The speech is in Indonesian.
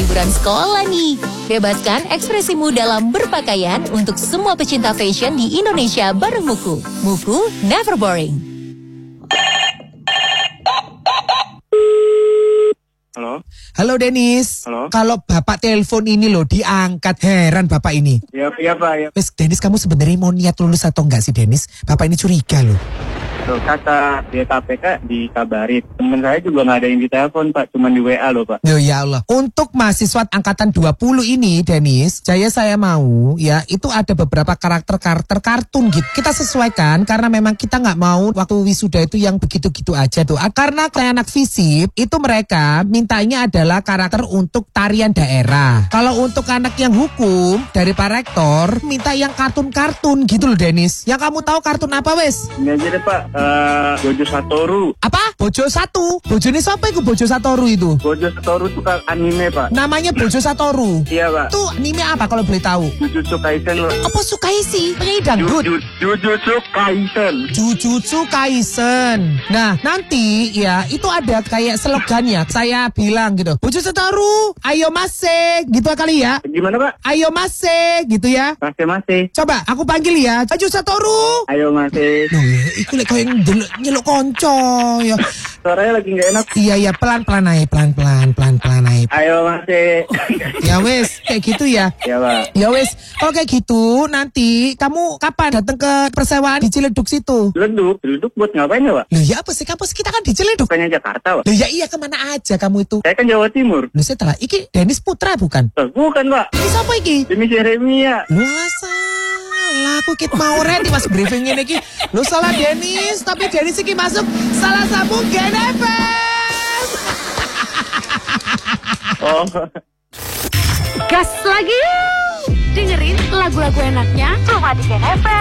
liburan sekolah nih. Bebaskan ekspresimu dalam berpakaian untuk semua pecinta fashion di Indonesia bareng Muku. Muku, never boring. Halo? Halo Dennis. Halo? Kalau Bapak telepon ini loh diangkat. Heran Bapak ini. Iya Pak. Ya. Wes Dennis, kamu sebenarnya mau niat lulus atau enggak sih Dennis? Bapak ini curiga loh. Tuh, kata di KPK dikabarin. Temen saya juga nggak ada yang ditelepon Pak, cuma di WA loh Pak. Yo ya Allah. Untuk mahasiswa angkatan 20 ini Dennis, saya mau ya itu ada beberapa karakter kartun gitu. Kita sesuaikan karena memang kita nggak mau waktu wisuda itu yang begitu-gitu aja tuh. Karena saya anak FISIP itu mereka mintanya adalah karakter untuk tarian daerah. Kalau untuk anak yang hukum dari Pak Rektor minta yang kartun-kartun gitu loh Dennis. Yang kamu tahu kartun apa wes? Ini aja deh Pak, Bojo Satoru. Apa? Bojo Satu? Bojone siapa itu Bojo Satoru itu? Bojo Satoru itu kan anime Pak. Namanya Bojo Satoru. Iya Pak. Itu anime apa kalau boleh tahu? Jujutsu Kaisen Pak. Apa Sukaisi? Penyanyi dangdut. Jujutsu Kaisen. Jujutsu Kaisen. Nah, nanti ya itu ada kayak slogannya. Saya bilang gitu. Bojo Satoru, ayo masih. Gitu kali ya. Gimana Pak? Ayo masih, gitu ya. Masih. Coba aku panggil ya. Bojo Satoru. Ayo masih. Loh, iku lek koyo nyeluk konco ya. Suaranya lagi nggak enak. Iya, pelan-pelan aja, pelan-pelan aja. Ayo masih. Ya wes, kayak gitu ya. Ya Pak. Ya wes, kalau kayak gitu nanti kamu kapan datang ke persewaan di Ciledug situ? Ciledug buat ngapain ya Pak? Loh ya apa sih, kampus kita kan di Ciledug. Bukannya Jakarta Pak? Loh ya iya, kemana aja kamu itu? Saya kan Jawa Timur. Loh setelah iki Dennis Putra bukan? Bukan Pak. Ini siapa iki? Ini Jeremia. Loh salah, aku kit mau ready pas briefing ini iki. Loh salah Dennis, tapi Dennis iki masuk salah sambung GNFM. Oh. Gas lagi yuk. Dengerin lagu-lagu enaknya cuma di GNFM.